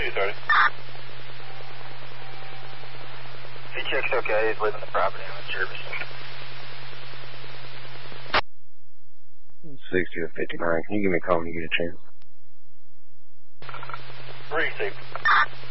230. He checks okay. He's leaving the property on service. 60 to 59. Can you give me a call when you get a chance? 360.